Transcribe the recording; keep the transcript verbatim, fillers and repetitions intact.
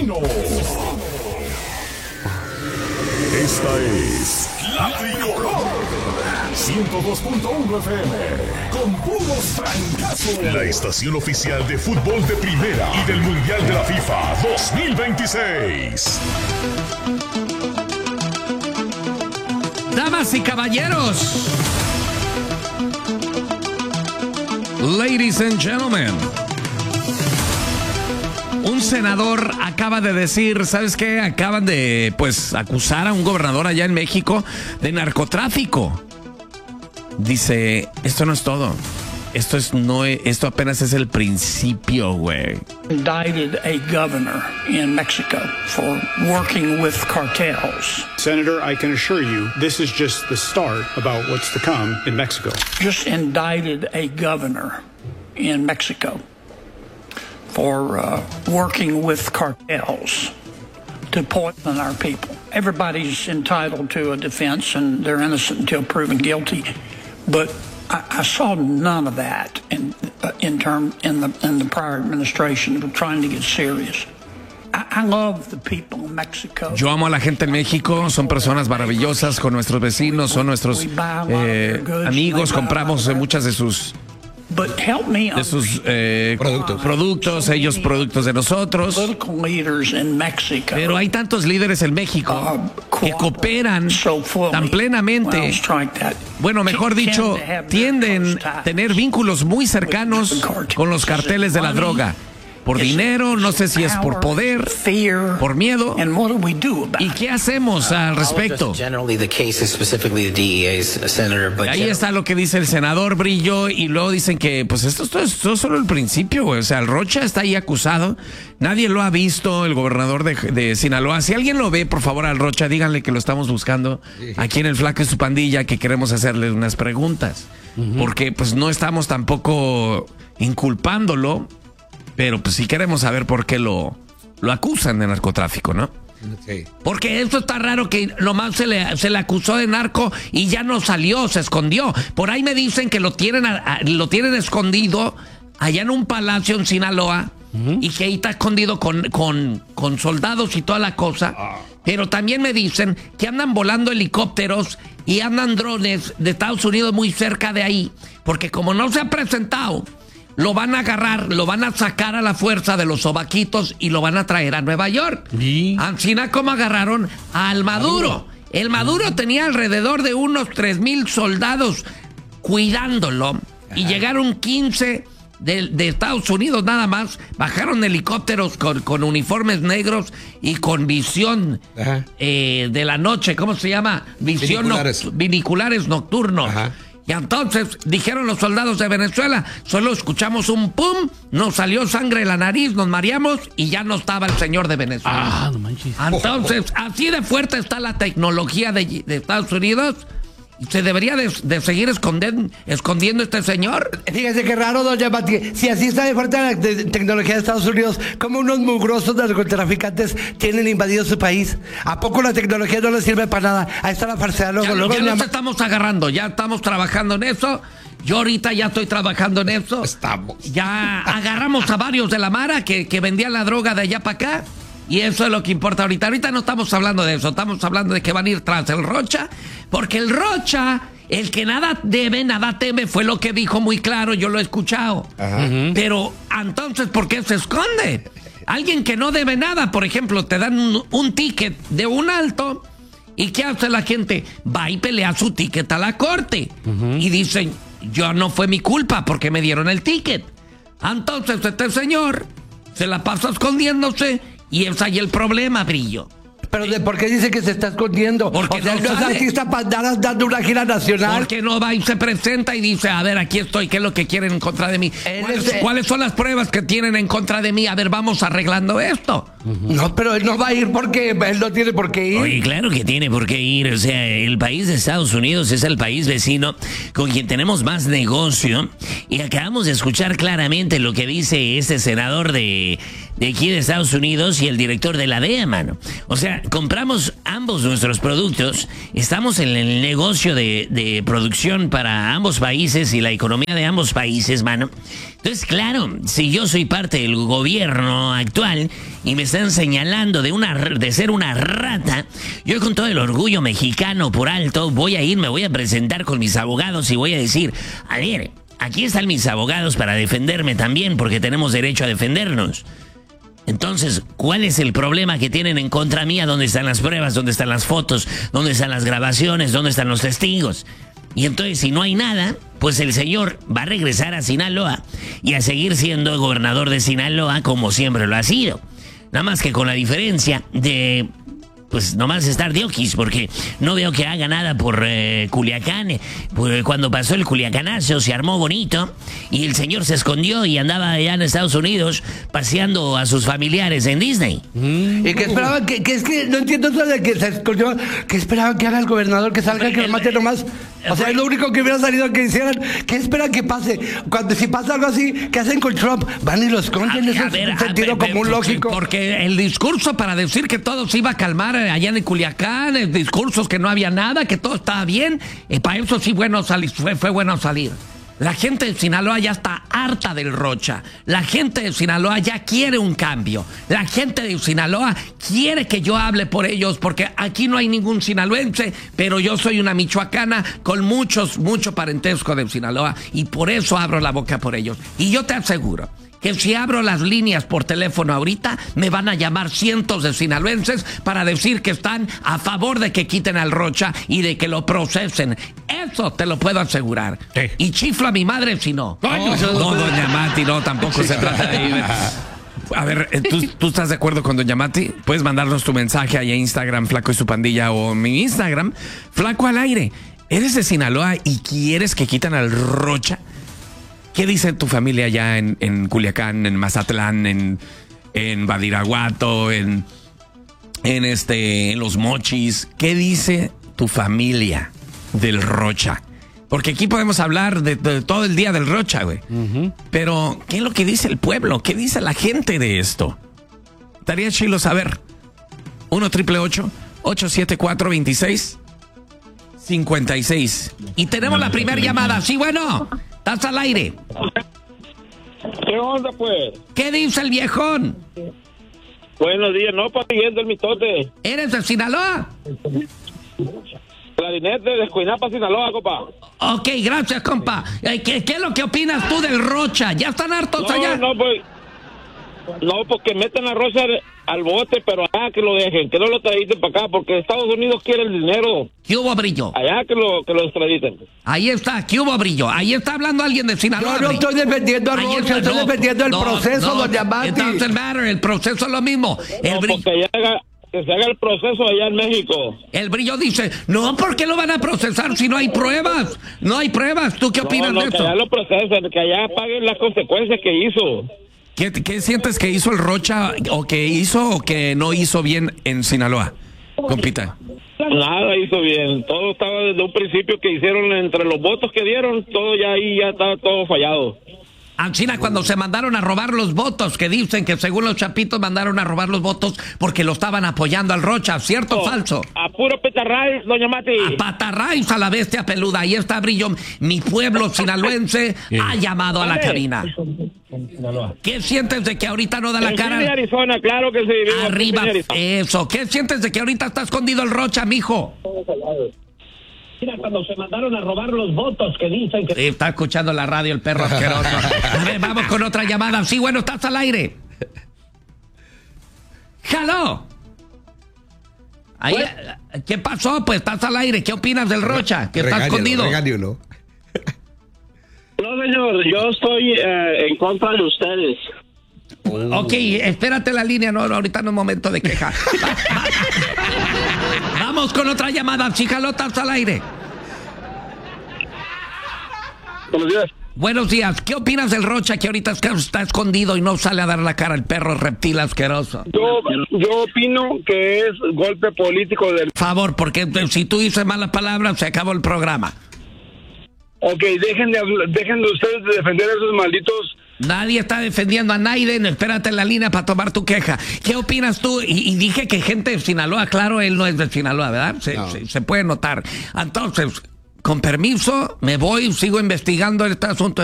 destino. Esta es La Tricolor ciento dos punto uno F M con puros francazos. La estación oficial de fútbol de primera y del Mundial de la FIFA dos mil veintiséis. Damas y caballeros, ladies and gentlemen, un senador acaba de decir, ¿sabes qué? Acaban de, pues, acusar a un gobernador allá en México de narcotráfico. Dice, esto no es todo. Esto es no, esto apenas es el principio, güey. Indicted a governor in Mexico for working with cartels. Senator, I can assure you, this is just the start about what's to come in Mexico. Just indicted a governor in Mexico for uh, working with cartels to poison our people. Everybody's entitled to a defense and they're innocent until proven guilty, but I, I saw none of that in uh, in term in the in the prior administration. We're trying to get serious. I, I love the people in Mexico. Yo amo a la gente en México, son personas maravillosas con nuestros vecinos, son nuestros eh, amigos, compramos muchas de sus de sus eh, productos. productos, ellos productos de nosotros. Pero hay tantos líderes en México que cooperan tan plenamente, bueno, mejor dicho, tienden a tener vínculos muy cercanos con los carteles de la droga. Por dinero, no sé si es por poder, por miedo. ¿Y qué hacemos al respecto? Ahí está lo que dice el senador Brillo, y luego dicen que pues esto, esto, esto es solo el principio, güey. O sea, el Rocha está ahí acusado, nadie lo ha visto, el gobernador de, de Sinaloa. Si alguien lo ve, por favor, al Rocha, díganle que lo estamos buscando aquí en el Flaco y su pandilla, que queremos hacerle unas preguntas. Uh-huh. Porque pues no estamos tampoco inculpándolo, pero pues sí queremos saber por qué lo, lo acusan de narcotráfico, ¿no? Okay. Porque esto está raro, que nomás se le, se le acusó de narco y ya no salió, se escondió. Por ahí me dicen que lo tienen, a, a, lo tienen escondido allá en un palacio en Sinaloa, uh-huh, y que ahí está escondido con, con, con soldados y toda la cosa. Ah. Pero también me dicen que andan volando helicópteros y andan drones de Estados Unidos muy cerca de ahí, porque como no se ha presentado, lo van a agarrar, lo van a sacar a la fuerza de los sobaquitos y lo van a traer a Nueva York. ¿Sí? Así como agarraron al Maduro. El Maduro tenía alrededor de unos tres mil soldados cuidándolo. Ajá. Y llegaron quince de, de Estados Unidos nada más. Bajaron helicópteros con, con uniformes negros y con visión eh, de la noche. ¿Cómo se llama? Visión biniculares, no, biniculares nocturnos. Ajá. Y entonces dijeron los soldados de Venezuela, solo escuchamos un pum, nos salió sangre de la nariz, nos mareamos y ya no estaba el señor de Venezuela. Ah, no manches. Entonces, así de fuerte está la tecnología de, de Estados Unidos. ¿Se debería de, de seguir esconden, escondiendo este señor? Fíjese qué raro, doña Pati. Si así está de fuerte la de, tecnología de Estados Unidos, ¿cómo unos mugrosos narcotraficantes tienen invadido su país? ¿A poco la tecnología no les sirve para nada? Ahí está la farsa. Luego, ya luego ya nos llama... estamos agarrando, ya estamos trabajando en eso. Yo ahorita ya estoy trabajando en eso. Estamos. Ya agarramos a varios de la Mara que, que vendían la droga de allá para acá. Y eso es lo que importa ahorita. Ahorita no estamos hablando de eso. Estamos hablando de que van a ir tras el Rocha. Porque el Rocha, el que nada debe, nada teme, fue lo que dijo muy claro. Yo lo he escuchado. Ajá. Pero entonces, ¿por qué se esconde? Alguien que no debe nada, por ejemplo, te dan un, un ticket de un alto. ¿Y qué hace la gente? Va y pelea su ticket a la corte. Uh-huh. Y dicen, yo no fue mi culpa porque me dieron el ticket. Entonces este señor se la pasa escondiéndose. Y es ahí el problema, Brillo. ¿Pero de por qué dice que se está escondiendo? Porque o sea, no no es artista para dando una gira nacional. Porque no va y se presenta y dice, a ver, aquí estoy, ¿qué es lo que quieren en contra de mí? ¿Cuáles, es, ¿Cuáles son las pruebas que tienen en contra de mí? A ver, vamos arreglando esto. Uh-huh. No, pero él no va a ir porque él no tiene por qué ir. Oye, claro que tiene por qué ir. O sea, el país de Estados Unidos es el país vecino con quien tenemos más negocio. Y acabamos de escuchar claramente lo que dice este senador de, de aquí de Estados Unidos y el director de la D E A, mano. O sea, compramos ambos nuestros productos, estamos en el negocio de, de producción para ambos países y la economía de ambos países, mano. Entonces, claro, si yo soy parte del gobierno actual y me están señalando de, una, de ser una rata, yo con todo el orgullo mexicano por alto voy a ir, me voy a presentar con mis abogados y voy a decir, a ver, aquí están mis abogados para defenderme también, porque tenemos derecho a defendernos. Entonces, ¿cuál es el problema que tienen en contra mía? ¿Dónde están las pruebas? ¿Dónde están las fotos? ¿Dónde están las grabaciones? ¿Dónde están los testigos? Y entonces, si no hay nada, pues el señor va a regresar a Sinaloa y a seguir siendo gobernador de Sinaloa como siempre lo ha sido. Nada más que con la diferencia de... pues nomás estar de oquis, porque no veo que haga nada por eh, Culiacán. Pues cuando pasó el Culiacanazo se armó bonito y el señor se escondió y andaba allá en Estados Unidos paseando a sus familiares en Disney. Mm. Y que esperaban que, que es que no entiendo eso de que se escondió, que esperaban que haga el gobernador, que salga, que lo mate nomás. O sea, es lo único que hubiera salido que hicieran. ¿Qué esperan que pase? Cuando si pasa algo así, ¿qué hacen con Trump? Van y lo esconden, eso es un sentido común lógico. Porque el discurso para decir que todo se iba a calmar allá en Culiacán, el discursos que no había nada, que todo estaba bien, y para eso sí bueno salir, fue, fue bueno salir. La gente de Sinaloa ya está harta del Rocha. La gente de Sinaloa ya quiere un cambio. La gente de Sinaloa quiere que yo hable por ellos, porque aquí no hay ningún sinaloense, pero yo soy una michoacana con muchos, mucho parentesco de Sinaloa, y por eso abro la boca por ellos. Y yo te aseguro que si abro las líneas por teléfono ahorita, me van a llamar cientos de sinaloenses para decir que están a favor de que quiten al Rocha y de que lo procesen. Eso te lo puedo asegurar. Sí. Y chifla a mi madre si no. Oh, no, doña Mati, no, tampoco se trata de ir. A ver, ¿tú, ¿tú estás de acuerdo con doña Mati? Puedes mandarnos tu mensaje ahí en Instagram, Flaco y su pandilla, o mi Instagram, Flaco al aire. ¿Eres de Sinaloa y quieres que quiten al Rocha? ¿Qué dice tu familia allá en, en Culiacán, en Mazatlán, en, en Badiraguato, en, en, este, en Los Mochis? ¿Qué dice tu familia del Rocha? Porque aquí podemos hablar de, de todo el día del Rocha, güey. Uh-huh. Pero, ¿qué es lo que dice el pueblo? ¿Qué dice la gente de esto? Estaría chilo saber. uno triple ocho, ocho siete cuatro, dos seis cinco seis. Y tenemos la primera llamada. Sí, bueno. Estás al aire. ¿Qué onda, pues? ¿Qué dice el viejón? Buenos días, no, papi, yendo el mitote. ¿Eres de Sinaloa? Clarinete de Escuinapa, Sinaloa, compa. Ok, gracias, compa. ¿Qué, ¿Qué es lo que opinas tú del Rocha? ¿Ya están hartos no, allá? No, pues... No, porque meten a Rocha al bote, pero allá que lo dejen, que no lo extraditen para acá, porque Estados Unidos quiere el dinero. ¿Qué hubo, Brillo? Allá que lo, que lo extraditen. Ahí está, ¿qué hubo, Brillo? Ahí está hablando alguien de Sinaloa. Yo no estoy defendiendo a Rocha, estoy no, defendiendo el no, proceso, no, doña Mati. It doesn't matter, el proceso es lo mismo. El no, Brillo... porque haga, que se haga el proceso allá en México. El Brillo dice, no, ¿por qué lo van a procesar si no hay pruebas? No hay pruebas. ¿Tú qué opinas no, no, de que eso? allá lo procesen, que allá paguen las consecuencias que hizo. ¿Qué, ¿Qué sientes que hizo el Rocha o que hizo o que no hizo bien en Sinaloa, compita? Nada hizo bien. Todo estaba desde un principio que hicieron entre los votos que dieron, todo ya ahí ya estaba todo fallado. China, cuando se mandaron a robar los votos, que dicen que según los chapitos mandaron a robar los votos porque lo estaban apoyando al Rocha, ¿cierto o oh, falso? A puro petarraíz, doña Mati. A patarraíz a la bestia peluda. Ahí está, Brillo. Mi pueblo sinaloense ha llamado a la cabina. ¿Qué sientes de que ahorita no da la cara? En Arizona, claro que sí. Arriba, eso. ¿Qué sientes de que ahorita está escondido el Rocha, mijo? Mira, cuando se mandaron a robar los votos que dicen que... Sí, está escuchando la radio el perro asqueroso. A ver, vamos con otra llamada. Sí, bueno, estás al aire. ¡Jaló! Ahí, ¿qué pasó? Pues estás al aire. ¿Qué opinas del Rocha? Que está escondido. Regáñalo. No, señor, yo estoy eh, en contra de ustedes. Ok, espérate la línea, no, ahorita no es momento de queja. Vamos con otra llamada, chicalotas al aire. Buenos días. Buenos días, ¿qué opinas del Rocha que ahorita está escondido y no sale a dar la cara al perro reptil asqueroso? Yo, yo opino que es golpe político del... Favor, porque si tú dices malas palabras se acabó el programa. Ok, dejen de, dejen de ustedes de defender a esos malditos Nadie está defendiendo a Naiden. Espérate en la línea para tomar tu queja. ¿Qué opinas tú? Y, y dije que gente de Sinaloa, claro, él no es de Sinaloa, ¿verdad? Se, No. se, se puede notar. Entonces, con permiso, me voy, sigo investigando este asunto.